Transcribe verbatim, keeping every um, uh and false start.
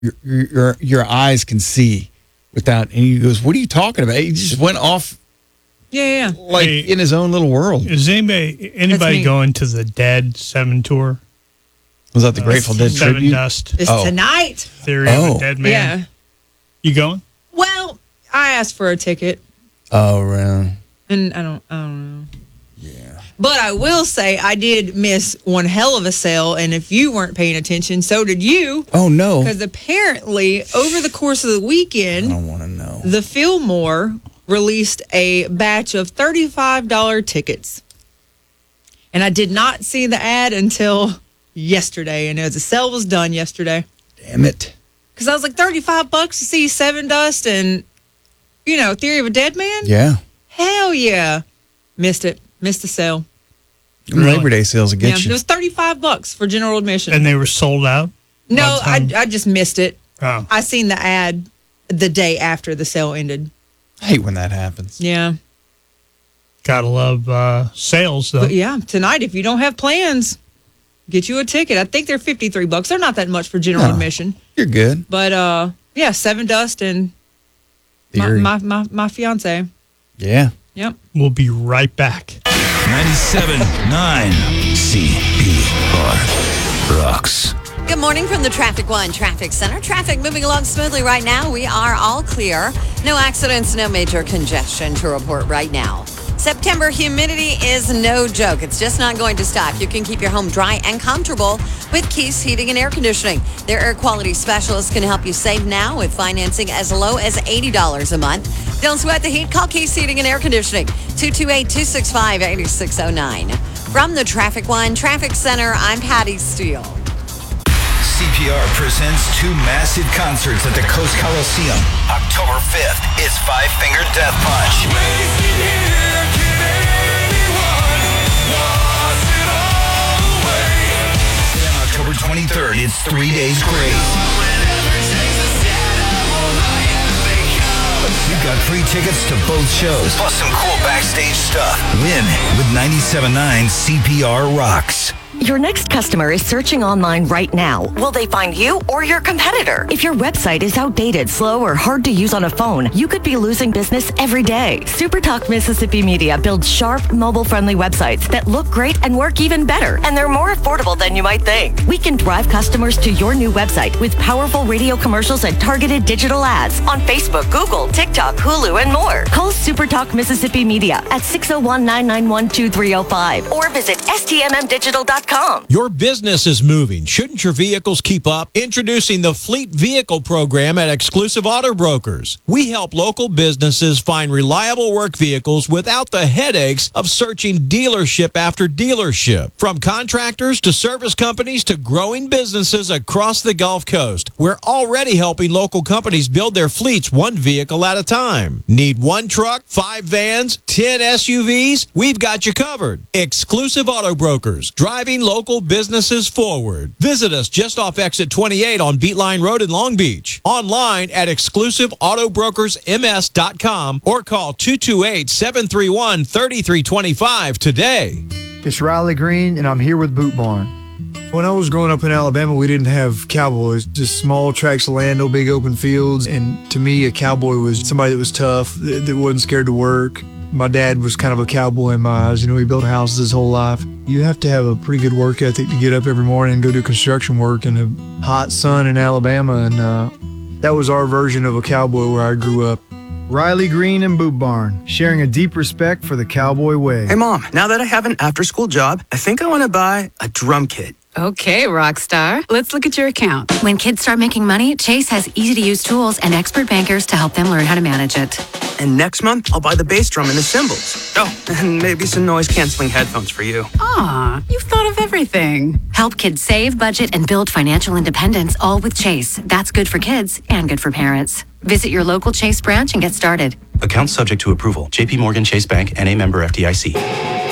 your your, your eyes can see without. And he goes, "What are you talking about?" He just went off. Yeah, yeah. Like hey, in his own little world. Is anybody anybody going to the Dead Seven tour? Was that the uh, Grateful Dead Seven tribute? Dust. It's oh. tonight. Theory oh. of a Dead Man. Yeah. You going? Well, I asked for a ticket. Oh, really? And I don't, I don't know. Yeah. But I will say I did miss one hell of a sale, and if you weren't paying attention, so did you. Oh, no. Because apparently, over the course of the weekend, I don't want to know. The Fillmore released a batch of thirty-five dollars tickets. And I did not see the ad until yesterday, and as the sale was done yesterday. Damn it. Because I was like, thirty-five bucks to see Seven Dust and, you know, Theory of a Dead Man? Yeah. Hell yeah. Missed it. Missed the sale. Really? Labor Day sales will get yeah, you. It was thirty-five bucks for general admission. And they were sold out? No, I, I just missed it. Oh. I seen the ad the day after the sale ended. I hate when that happens. Yeah. Gotta love uh, sales, though. But yeah, tonight, if you don't have plans, get you a ticket. I think they're fifty-three bucks. They're not that much for general no, admission. You're good. But uh, yeah, Seven Dust and my, my, my, my fiance. Yeah. Yep. We'll be right back. ninety-seven point nine C P R Rocks. Good morning from the Traffic One Traffic Center. Traffic moving along smoothly right now. We are all clear. No accidents, no major congestion to report right now. September humidity is no joke. It's just not going to stop. You can keep your home dry and comfortable with Keith's Heating and Air Conditioning. Their air quality specialists can help you save now with financing as low as eighty dollars a month. Don't sweat the heat. Call Keith's Heating and Air Conditioning, two two eight, two six five, eight six zero nine. From the Traffic One Traffic Center, I'm Patty Steele. C P R presents two massive concerts at the Coast Coliseum. October fifth is Five Finger Death Punch. Then October twenty-third, it's Three Days Grace. You've got free tickets to both shows, plus some cool backstage stuff. Win with ninety-seven point nine C P R Rocks. Your next customer is searching online right now. Will they find you or your competitor? If your website is outdated, slow, or hard to use on a phone, you could be losing business every day. SuperTalk Mississippi Media builds sharp, mobile-friendly websites that look great and work even better, and they're more affordable than you might think. We can drive customers to your new website with powerful radio commercials and targeted digital ads on Facebook, Google, TikTok, Hulu, and more. Call SuperTalk Mississippi Media at six oh one, nine nine one, two three oh five or visit S T M M digital dot com. Your business is moving. Shouldn't your vehicles keep up? Introducing the Fleet Vehicle Program at Exclusive Auto Brokers. We help local businesses find reliable work vehicles without the headaches of searching dealership after dealership. From contractors to service companies to growing businesses across the Gulf Coast, we're already helping local companies build their fleets one vehicle at a time. Need one truck, five vans, ten S U Vs? We've got you covered. Exclusive Auto Brokers, driving local businesses forward. Visit us just off exit twenty-eight on Beatline Road in Long Beach. Online at exclusive auto brokers m s dot com or call two two eight, seven three one, three three two five today. It's Riley Green, and I'm here with Boot Barn. When I was growing up in Alabama, we didn't have cowboys, just small tracts of land, no big open fields. And to me, a cowboy was somebody that was tough, that, that wasn't scared to work. My dad was kind of a cowboy in my eyes. You know, he built houses his whole life. You have to have a pretty good work ethic to get up every morning and go do construction work in a hot sun in Alabama. And uh, that was our version of a cowboy where I grew up. Riley Green and Boot Barn, sharing a deep respect for the cowboy way. Hey, Mom, now that I have an after-school job, I think I want to buy a drum kit. Okay, Rockstar. Let's look at your account. When kids start making money, Chase has easy-to-use tools and expert bankers to help them learn how to manage it. And next month, I'll buy the bass drum and the cymbals. Oh, and maybe some noise-canceling headphones for you. Aw, you've thought of everything. Help kids save, budget, and build financial independence, all with Chase. That's good for kids and good for parents. Visit your local Chase branch and get started. Account subject to approval. J P Morgan Chase Bank, N A member F D I C.